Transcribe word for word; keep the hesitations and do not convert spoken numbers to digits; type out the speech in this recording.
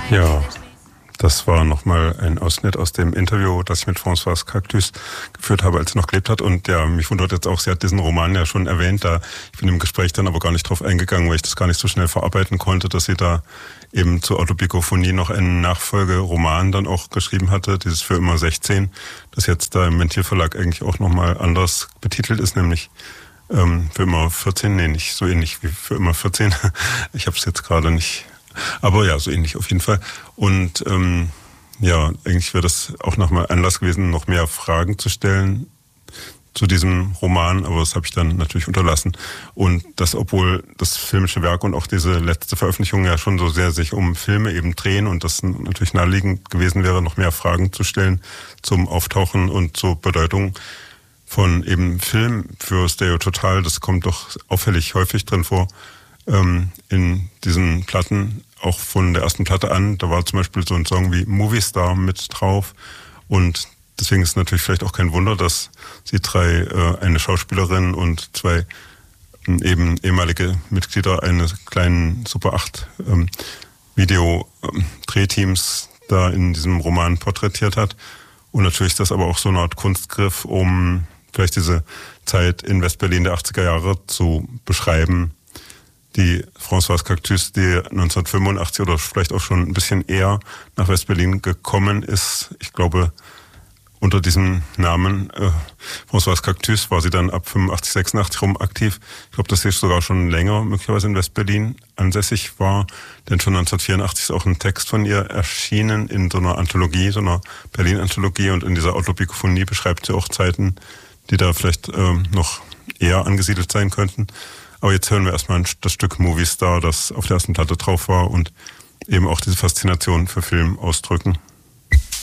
Ja, das war nochmal ein Ausschnitt aus dem Interview, das ich mit Françoise Cactus geführt habe, als sie noch gelebt hat. Und ja, mich wundert jetzt auch, sie hat diesen Roman ja schon erwähnt. Da, ich bin im Gespräch dann aber gar nicht drauf eingegangen, weil ich das gar nicht so schnell verarbeiten konnte, dass sie da eben zur Autobiografie noch einen Nachfolgeroman dann auch geschrieben hatte, dieses Für immer sechzehn, das jetzt da im Ventil Verlag eigentlich auch nochmal anders betitelt ist, nämlich ähm, Für immer vierzehn, nee, nicht so ähnlich wie Für immer vierzehn. Ich habe es jetzt gerade nicht... Aber ja, so ähnlich auf jeden Fall. Und ähm, ja, eigentlich wäre das auch nochmal Anlass gewesen, noch mehr Fragen zu stellen zu diesem Roman, aber das habe ich dann natürlich unterlassen. Und das, obwohl das filmische Werk und auch diese letzte Veröffentlichung ja schon so sehr sich um Filme eben drehen und das natürlich naheliegend gewesen wäre, noch mehr Fragen zu stellen zum Auftauchen und zur Bedeutung von eben Film für Stereo Total. Das kommt doch auffällig häufig drin vor. In diesen Platten, auch von der ersten Platte an, da war zum Beispiel so ein Song wie Movie Star mit drauf und deswegen ist es natürlich vielleicht auch kein Wunder, dass sie drei, äh, eine Schauspielerin und zwei ähm, eben ehemalige Mitglieder eines kleinen Super acht ähm, Video-Drehteams ähm, da in diesem Roman porträtiert hat und natürlich ist das aber auch so eine Art Kunstgriff, um vielleicht diese Zeit in Westberlin der achtziger Jahre zu beschreiben, die Françoise Cactus, die neunzehnhundertfünfundachtzig oder vielleicht auch schon ein bisschen eher nach Westberlin gekommen ist. Ich glaube, unter diesem Namen äh, Françoise Cactus war sie dann ab fünfundachtzig, sechsundachtzig rum aktiv. Ich glaube, dass sie sogar schon länger möglicherweise in Westberlin ansässig war, denn schon neunzehnhundertvierundachtzig ist auch ein Text von ihr erschienen in so einer Anthologie, so einer Berlin-Anthologie und in dieser Autobiografie beschreibt sie auch Zeiten, die da vielleicht äh, noch eher angesiedelt sein könnten. Aber jetzt hören wir erstmal das Stück Movie Star, das auf der ersten Platte drauf war und eben auch diese Faszination für Film ausdrücken.